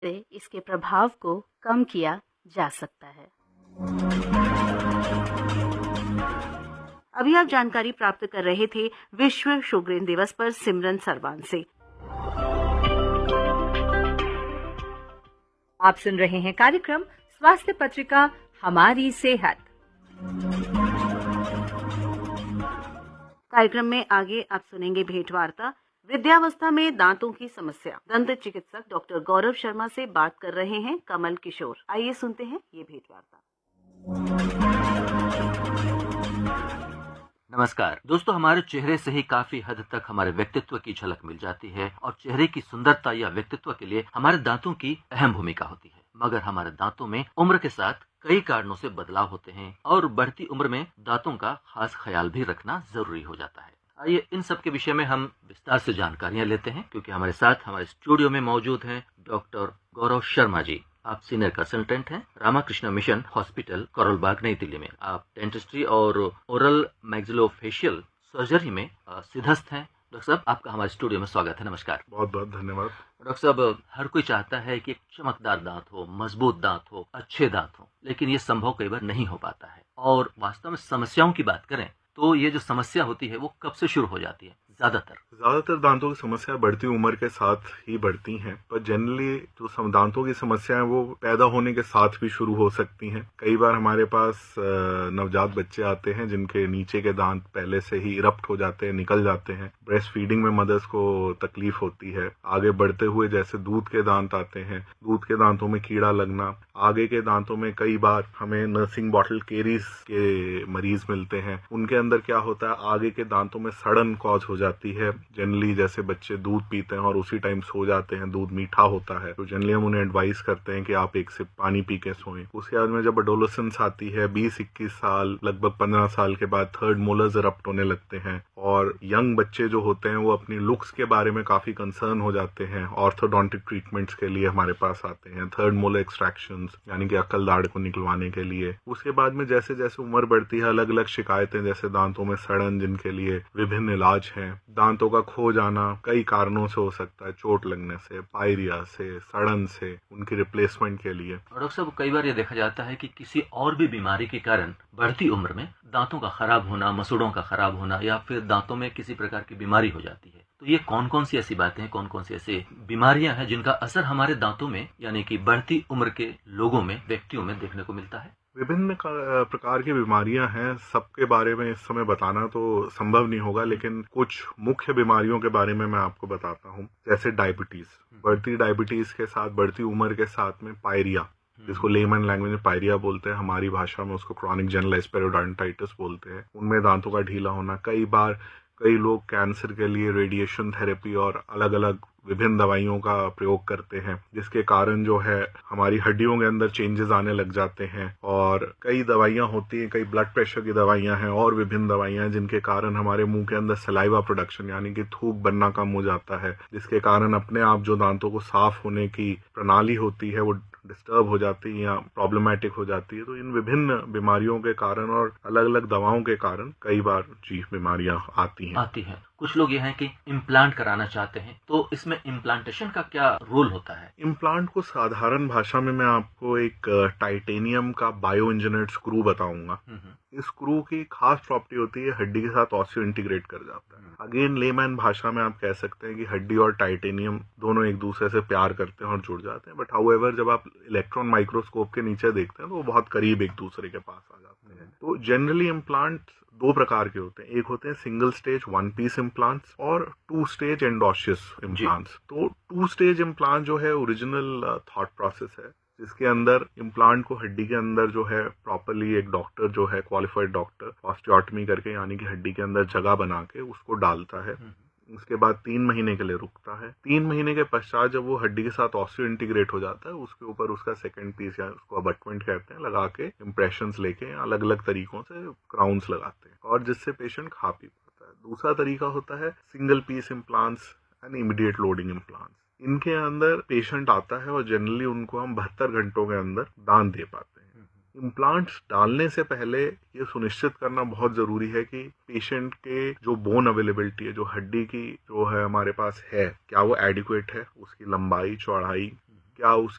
से इसके प्रभाव को कम किया जा सकता है। अभी आप जानकारी प्राप्त कर रहे थे विश्व शुगरेन दिवस पर सिमरन सरवान से। आप सुन रहे हैं कार्यक्रम स्वास्थ्य पत्रिका हमारी सेहत। कार्यक्रम में आगे आप सुनेंगे भेंट वार्ता वृद्धावस्था में दांतों की समस्या। दंत चिकित्सक डॉक्टर गौरव शर्मा से बात कर रहे हैं कमल किशोर। आइए सुनते हैं ये भेंट वार्ता। नमस्कार दोस्तों, हमारे चेहरे से ही काफी हद तक हमारे व्यक्तित्व की झलक मिल जाती है और चेहरे की सुंदरता या व्यक्तित्व के लिए हमारे दांतों की अहम भूमिका होती है। मगर हमारे दांतों में उम्र के साथ कई कारणों से बदलाव होते हैं और बढ़ती उम्र में दांतों का खास ख्याल भी रखना जरूरी हो जाता है। आइए इन सब के विषय में हम विस्तार से जानकारियां लेते हैं, क्योंकि हमारे साथ हमारे स्टूडियो में मौजूद हैं डॉक्टर गौरव शर्मा जी। आप सीनियर कंसल्टेंट हैं रामाकृष्ण मिशन हॉस्पिटल, करोल बाग, नई दिल्ली में। आप डेंटिस्ट्री और ओरल मैक्सिलोफेशियल सर्जरी में सिद्धस्थ हैं। डॉक्टर साहब, आपका हमारे स्टूडियो में स्वागत है। नमस्कार। बहुत बहुत धन्यवाद। डॉक्टर साहब, हर कोई चाहता है कि एक चमकदार दांत हो, मजबूत दांत हो, अच्छे दांत हो, लेकिन ये संभव कई बार नहीं हो पाता है। और वास्तव में समस्याओं की बात करें तो ये जो समस्या होती है वो कब से शुरू हो जाती है? ज्यादातर दांतों की समस्या बढ़ती उम्र के साथ ही बढ़ती हैं, पर जनरली जो दांतों की समस्याएं वो पैदा होने के साथ भी शुरू हो सकती हैं। कई बार हमारे पास नवजात बच्चे आते हैं जिनके नीचे के दांत पहले से ही इरप्ट हो जाते हैं, निकल जाते हैं। ब्रेस्ट फीडिंग में मदर्स को तकलीफ होती है। आगे बढ़ते हुए जैसे दूध के दांत आते हैं, दूध के दांतों में कीड़ा लगना, आगे के दांतों में कई बार हमें नर्सिंग बॉटल केरीज के मरीज मिलते हैं। उनके अंदर क्या होता है, आगे के दांतों में सड़न कॉज हो जाती है। जनरली जैसे बच्चे दूध पीते हैं और उसी टाइम सो जाते हैं, दूध मीठा होता है, तो जनरली हम उन्हें एडवाइस करते हैं कि आप एक सिप पानी पी के सोएं। उसके बाद में जब एडोलेसेंस आती है, 20-21 साल, लगभग 15 साल के बाद थर्ड मोलर्स इरप्ट होने लगते हैं और यंग बच्चे जो होते हैं वो अपनी लुक्स के बारे में काफी कंसर्न हो जाते हैं। ऑर्थोडोंटिक ट्रीटमेंट्स के लिए हमारे पास आते हैं, थर्ड मोलर एक्सट्रैक्शन यानी कि अक्ल दाढ़ को निकलवाने के लिए। उसके बाद में जैसे जैसे उम्र बढ़ती है, अलग अलग शिकायतें, जैसे दांतों में सड़न, जिनके लिए विभिन्न इलाज हैं। दांतों का खो जाना कई कारणों से हो सकता है, चोट लगने से, पायरिया से, सड़न से, उनकी रिप्लेसमेंट के लिए। और डॉक्टर साहब, कई बार ये देखा जाता है कि किसी और भी बीमारी के कारण बढ़ती उम्र में दांतों का खराब होना, मसूड़ों का खराब होना या फिर दांतों में किसी प्रकार की बीमारी हो जाती है। तो ये कौन कौन सी ऐसी बातें हैं, कौन कौन सी ऐसी बीमारियां हैं जिनका असर हमारे दांतों में यानी कि बढ़ती उम्र के लोगों में, व्यक्तियों में देखने को मिलता है? विभिन्न प्रकार की बीमारियां हैं, सबके बारे में इस समय बताना तो संभव नहीं होगा, लेकिन कुछ मुख्य बीमारियों के बारे में मैं आपको बताता हूं। जैसे डायबिटीज, बढ़ती डायबिटीज के साथ, बढ़ती उम्र के साथ में पायरिया, जिसको लेमन लैंग्वेज में पायरिया बोलते हैं, हमारी भाषा में उसको क्रॉनिक जनरलाइज्ड पेरियोडोंटाइटिस बोलते हैं। उनमें दांतों का ढीला होना, कई लोग कैंसर के लिए रेडिएशन थेरेपी और अलग अलग विभिन्न दवाइयों का प्रयोग करते हैं, जिसके कारण जो है हमारी हड्डियों के अंदर चेंजेस आने लग जाते हैं। और कई दवाइयां होती हैं, कई ब्लड प्रेशर की दवाइयां हैं और विभिन्न दवाइयां हैं, जिनके कारण हमारे मुंह के अंदर सलाइवा प्रोडक्शन यानी कि थूक बनना कम हो जाता है, जिसके कारण अपने आप जो दांतों को साफ होने की प्रणाली होती है वो डिस्टर्ब हो जाती है या प्रॉब्लमैटिक हो जाती है। तो इन विभिन्न बीमारियों के कारण और अलग अलग दवाओं के कारण कई बार बीमारियां आती हैं। कुछ लोग ये हैं कि इम्प्लांट कराना चाहते हैं, तो इसमें इम्प्लांटेशन का क्या रोल होता है? इम्प्लांट को साधारण भाषा में मैं आपको एक टाइटेनियम का बायो इंजीनियर्ड स्क्रू बताऊंगा। इस स्क्रू की खास प्रॉपर्टी होती है, हड्डी के साथ ऑस्टियो इंटीग्रेट कर जाता है। अगेन लेमैन भाषा में आप कह सकते हैं कि हड्डी और टाइटेनियम दोनों एक दूसरे से प्यार करते हैं और जुड़ जाते हैं। बट हाउएवर जब आप इलेक्ट्रॉन माइक्रोस्कोप के नीचे देखते हैं तो वो बहुत करीब एक दूसरे के पास आ जाते हैं। तो जनरली इम्प्लांट दो प्रकार के होते हैं, एक होते हैं single stage one piece implants और टू स्टेज एंडोशियस इम्प्लांट्स। तो टू स्टेज इम्प्लांट जो है ओरिजिनल थॉट प्रोसेस है, जिसके अंदर इम्प्लांट को हड्डी के अंदर जो है प्रॉपरली एक डॉक्टर जो है क्वालिफाइड डॉक्टर ऑस्टियोटमी करके यानी कि हड्डी के अंदर जगह बना के उसको डालता है। उसके बाद 3 महीने के लिए रुकता है। 3 महीने के पश्चात जब वो हड्डी के साथ ऑस्टियो इंटीग्रेट हो जाता है, उसके ऊपर उसका सेकंड पीस या उसको अबटमेंट कहते हैं लगा के इम्प्रेशंस लेके अलग अलग तरीकों से क्राउन्स लगाते हैं और जिससे पेशेंट खा पी पाता है। दूसरा तरीका होता है single piece implants and immediate loading implants. इनके अंदर पेशेंट आता है और जनरली उनको हम 72 घंटों के अंदर दांत दे पाते हैं। इम्प्लांट्स डालने से पहले ये सुनिश्चित करना बहुत जरूरी है कि पेशेंट के जो बोन अवेलेबिलिटी है, जो हड्डी की जो है हमारे पास है, क्या वो एडिक्वेट है, उसकी लंबाई चौड़ाई क्या उस